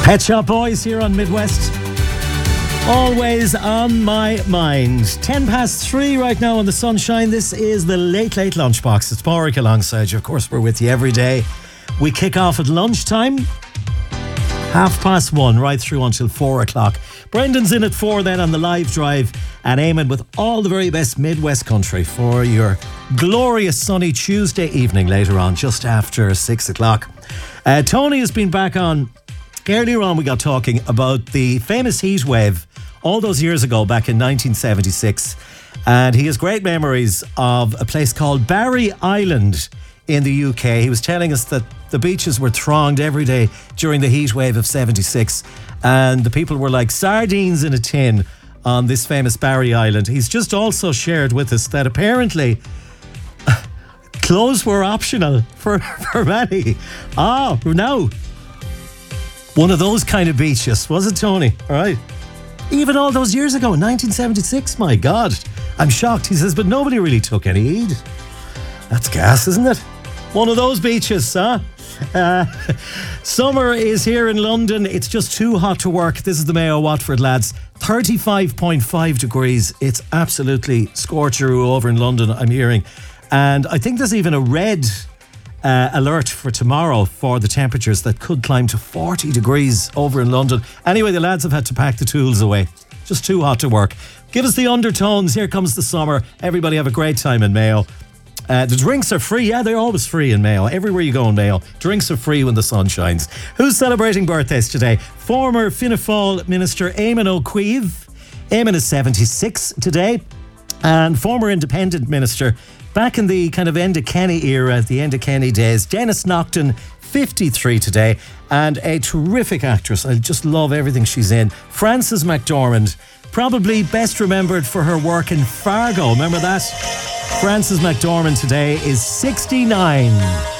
Pet Shop Boys here on Midwest. Always on my mind. 10 past 3 right now on the sunshine. This is the Late Lunchbox. It's Pádraig alongside you. Of course, we're with you every day. We kick off at lunchtime, 1:30 right through until 4 o'clock. Brendan's in at 4 then on the live drive, and Eamon with all the very best Midwest country for your glorious sunny Tuesday evening later on, just after 6 o'clock. Tony has been back on. Earlier on we got talking about the famous heat wave all those years ago, back in 1976. And he has great memories of a place called Barry Island in the UK. He was telling us that the beaches were thronged every day during the heat wave of 76. And the people were like sardines in a tin on this famous Barry Island. He's just also shared with us that apparently clothes were optional for many. No. One of those kind of beaches, was it, Tony? All right. Even all those years ago, 1976, my God. I'm shocked, he says, but nobody really took any heed. That's gas, isn't it? One of those beaches, huh? Summer is here in London. It's just too hot to work. This is the Mayo Watford lads. 35.5 degrees. It's absolutely scorcheroo over in London, I'm hearing. And I think there's even a red alert for tomorrow for the temperatures that could climb to 40 degrees over in London. Anyway, the lads have had to pack the tools away. Just too hot to work. Give us the undertones. Here comes the summer. Everybody have a great time in Mayo. The drinks are free. Yeah, they're always free in Mayo. Everywhere you go in Mayo, drinks are free when the sun shines. Who's celebrating birthdays today? Former Fianna Fáil Minister Eamon O'Queeve. Eamon is 76 today. And former Independent Minister, back in the kind of Enda Kenny era, the Enda Kenny days, Denis Naughton, 53 today. And a terrific actress. I just love everything she's in. Frances McDormand, probably best remembered for her work in Fargo. Remember that? Frances McDormand today is 69.